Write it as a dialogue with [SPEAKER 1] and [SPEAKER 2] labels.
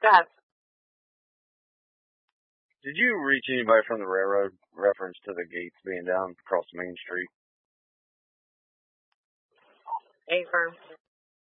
[SPEAKER 1] Guys,
[SPEAKER 2] Did you reach anybody from the railroad reference to the gates being down across Main Street?
[SPEAKER 1] A firm.